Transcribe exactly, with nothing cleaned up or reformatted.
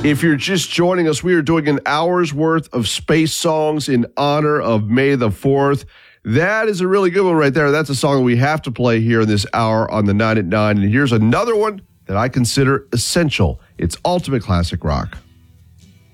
If you're just joining us, we are doing an hour's worth of space songs in honor of May the fourth. That is a really good one right there. That's a song we have to play here in this hour on the nine at nine. And here's another one that I consider essential. It's ultimate classic rock.